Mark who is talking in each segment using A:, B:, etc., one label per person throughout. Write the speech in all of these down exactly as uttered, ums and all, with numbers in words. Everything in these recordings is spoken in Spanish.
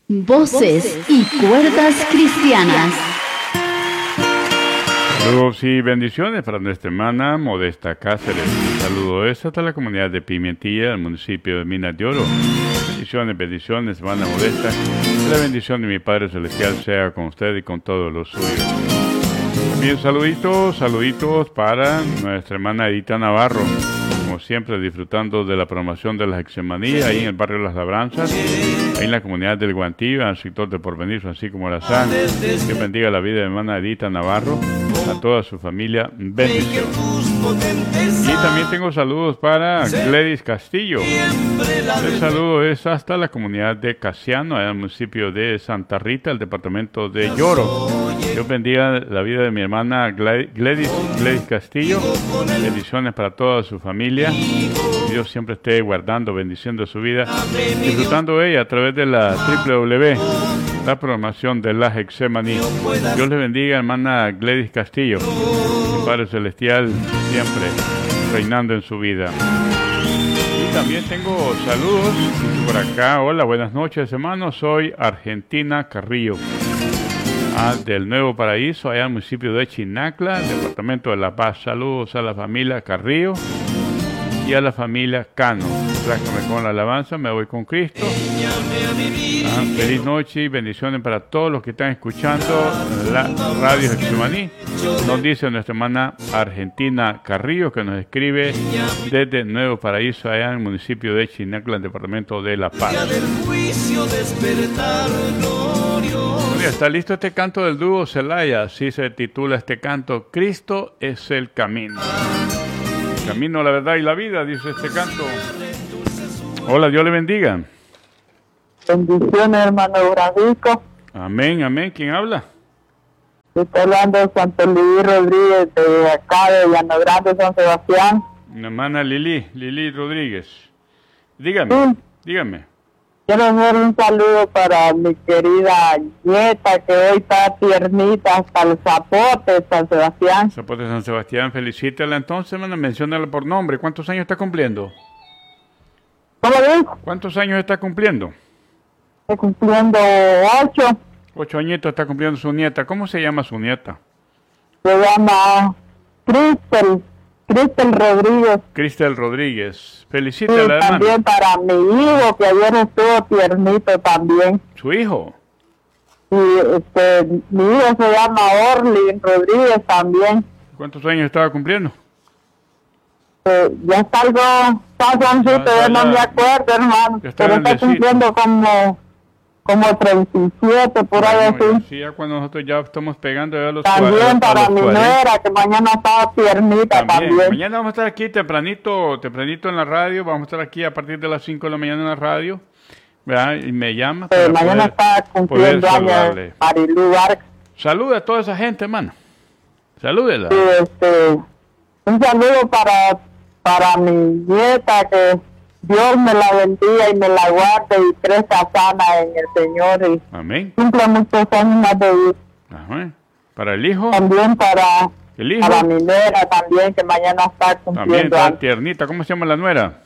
A: Voces y cuerdas cristianas.
B: Saludos y bendiciones para nuestra hermana Modesta Cáceres. Un saludo es hasta la comunidad de Pimentilla, el municipio de Minas de Oro. Bendiciones, bendiciones, hermana Modesta. Que la bendición de mi Padre Celestial sea con usted y con todos los suyos. También saluditos, saluditos para nuestra hermana Edita Navarro. Como siempre, disfrutando de la programación de la Hexemaní, ahí en el barrio Las Labranzas, ahí en la comunidad del Guantillo, en el sector de Porvenir, Francisco Morazán. Dios bendiga la vida de hermana Edita Navarro, a toda su familia, bendición. Y también tengo saludos para Gladys Castillo. El saludo es hasta la comunidad de Casiano, en el municipio de Santa Rita, el departamento de Lloro. Dios bendiga la vida de mi hermana Gladys, Gladys Castillo. Bendiciones para toda su familia. Dios siempre esté guardando, bendiciendo su vida, disfrutando ella a través de la doble u doble u doble u, la programación de la Hexemaní. Dios le bendiga, hermana Gladys Castillo. Su Padre Celestial siempre reinando en su vida. Y también tengo saludos por acá. Hola, buenas noches, hermanos. Soy Argentina Carrillo, ah, del Nuevo Paraíso, allá en el municipio de Chinacla, departamento de La Paz. Saludos a la familia Carrillo y a la familia Cano. Trájame con la alabanza, me voy con Cristo. Ah, feliz noche y bendiciones para todos los que están escuchando la radio Hexemaní. Nos dice nuestra hermana Argentina Carrillo, que nos escribe desde Nuevo Paraíso, allá en el municipio de Chinacla, el departamento de La Paz. Bueno, está listo este canto del dúo Celaya. Así se titula este canto: Cristo es el camino. Camino, la verdad y la vida, dice este canto. Hola, Dios le bendiga.
C: Bendiciones, hermano Francisco.
B: Amén, amén. ¿Quién habla?
C: Estoy hablando de Santo Luis Rodríguez, de acá de Llano Grande, San Sebastián.
B: Mi hermana Lili, Lili Rodríguez. Dígame,
C: Sí.
B: dígame.
C: Quiero hacer un saludo para mi querida nieta, que hoy está tiernita hasta el Zapote, San Sebastián.
B: Zapote de San Sebastián, felicítala entonces, hermana, menciónala por nombre. ¿Cuántos años está cumpliendo?
C: ¿Cómo ves?
B: ¿Cuántos años está cumpliendo?
C: Estoy cumpliendo ocho.
B: Ocho añitos está cumpliendo su nieta. ¿Cómo se llama su nieta?
C: Se llama Cristel, Cristel Rodríguez.
B: Cristel Rodríguez.
C: Y
B: Felicítala, hermana.
C: también para mi hijo, que ayer estuvo tiernito también.
B: ¿Su hijo?
C: Y este, mi hijo se llama Orly Rodríguez también.
B: ¿Cuántos años estaba cumpliendo?
C: Eh, ya está algo pasoncito,
B: Ah,
C: yo no
B: ya-
C: me acuerdo, hermano.
B: ya está
C: Pero está
B: grandecito.
C: cumpliendo como, como treinta y siete, por ahí
B: Bueno,
C: así.
B: ya, sí, ya cuando nosotros ya estamos pegando ya a los
C: También
B: cua- a
C: para
B: los
C: mi
B: cuarenta.
C: nuera, que mañana está tiernita
B: También.
C: también.
B: Mañana vamos a estar aquí tempranito, tempranito en la radio. Vamos a estar aquí a partir de las cinco de la mañana en la radio. ¿Verdad? Y me llama
C: Eh,
B: para
C: mañana
B: poder,
C: está cumpliendo
B: poder
C: años
B: saludarle.
C: Marilu Vargas.
B: Saluda a toda esa gente, hermano. Salúdela.
C: Y este, un saludo para, para mi nieta, que Dios me la bendiga y me la guarde y crezca sana en el Señor y
B: Amén.
C: cumpla muchos años más de vida.
B: Ajá. Para el hijo.
C: También para,
B: El hijo.
C: para mi nuera también, que mañana está
B: También
C: cumpliendo
B: está
C: años.
B: tiernita. ¿Cómo se llama la nuera?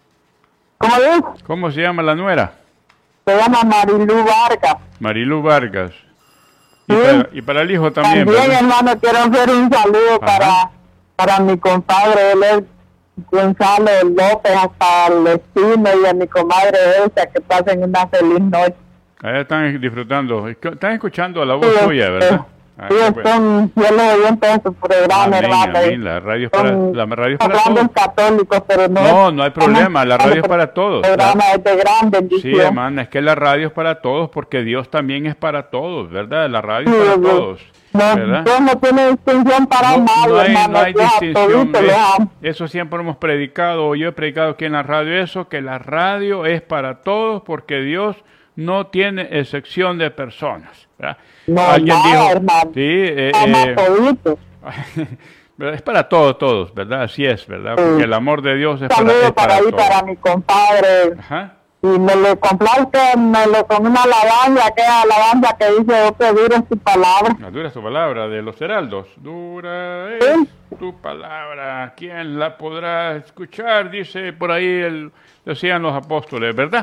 C: ¿Cómo es?
B: ¿Cómo se llama la nuera?
C: Se llama Marilu Vargas.
B: Marilu Vargas. Y,
C: Sí.
B: para, y para el hijo también,
C: También,
B: ¿verdad?
C: hermano, quiero hacer un saludo
B: Ajá.
C: para, para mi compadre, él es Gonzalo López, hasta el destino, y a mi comadre Elsa, que pasen una feliz noche.
B: Allá están disfrutando. Están escuchando la voz
C: Sí,
B: suya, ¿verdad? Ah,
C: Sí,
B: qué bueno.
C: son fieles oyentes de su programa,
B: Amén,
C: hermano.
B: amén. La radio es para,
C: Son
B: la radio es para
C: grandes
B: todos.
C: católicos, pero no...
B: No, no hay problema, la radio es para todos.
C: El programa es de gran bendición.
B: Sí, hermana, es que la radio es para todos porque Dios también es para todos, ¿verdad? La radio es
C: Sí,
B: para
C: sí.
B: todos,
C: No,
B: ¿verdad?
C: Dios no tiene distinción para
B: No,
C: nadie,
B: no hay,
C: hermano.
B: no hay
C: Dios a
B: distinción.
C: toditos les ama.
B: Es- Eso siempre hemos predicado, o yo he predicado aquí en la radio eso, que la radio es para todos porque Dios no tiene excepción de personas, ¿verdad?
C: No,
B: Alguien
C: nada,
B: dijo,
C: hermano.
B: sí, eh,
C: Ama
B: eh,
C: a toditos.
B: ¿verdad? Es para todos, todos, ¿verdad? Así es, ¿verdad?
C: Sí.
B: Porque el amor de Dios es
C: Un
B: para,
C: saludo
B: es
C: para
B: para
C: ahí,
B: todos.
C: para mi compadre.
B: Ajá.
C: Y me lo complazca, me lo con una alabanza, que es alabanza que dice, oh, que dura su palabra.
B: Ah, dura es tu palabra, de los heraldos. Dura es
C: Sí.
B: tu palabra. ¿Quién la podrá escuchar? Dice por ahí, el, decían los apóstoles, ¿verdad?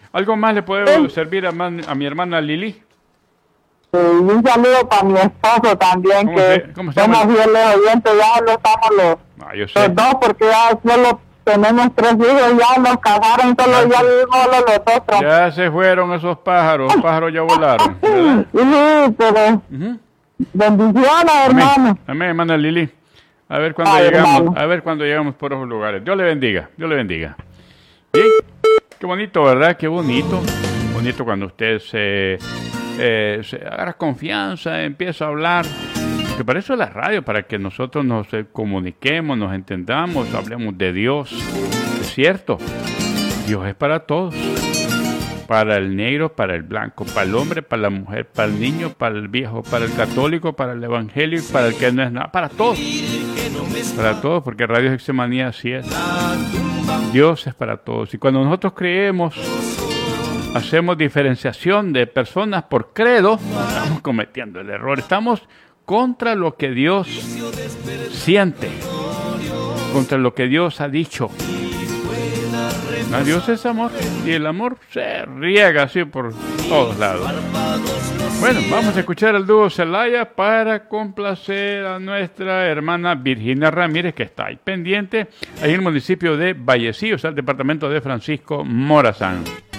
B: ¿Algo más le puedo
C: Sí.
B: servir a, man- a mi hermana Lili?
C: Sí, y un saludo para mi esposo también,
B: ¿Cómo
C: que
B: se- cómo se llama?
C: somos fieles oyentes, ya lo estamos los,
B: Ah, yo sé.
C: los dos, porque ya solo tenemos tres hijos, ya nos casaron, solo ya vivimos solo los otros.
B: Ya se fueron esos pájaros, los pájaros ya volaron, ¿verdad?
C: Sí, pero
B: Ujú.
C: bendiciones,
B: Amén,
C: hermano.
B: amén, hermana Lili. A ver cuándo
C: Ay,
B: llegamos,
C: hermano.
B: a ver cuándo llegamos por esos lugares. Dios le bendiga, Dios le bendiga. Bien, qué bonito, ¿verdad? Qué bonito. Bonito cuando usted se, eh, se agarra confianza, empieza a hablar. Que para eso es la radio, para que nosotros nos eh, comuniquemos, nos entendamos, hablemos de Dios. Es cierto, Dios es para todos. Para el negro, para el blanco, para el hombre, para la mujer, para el niño, para el viejo, para el católico, para el evangélico, para el que no es nada, para todos. Para todos, porque Radio Gexemanía así es. Dios es para todos. Y cuando nosotros creemos, hacemos diferenciación de personas por credo, estamos cometiendo el error. Estamos contra lo que Dios siente, contra lo que Dios ha dicho. No, Dios es amor y el amor se riega así por todos lados. Bueno, vamos a escuchar al dúo Celaya para complacer a nuestra hermana Virginia Ramírez, que está ahí pendiente, ahí en el municipio de Vallecillo, o sea, el departamento de Francisco Morazán.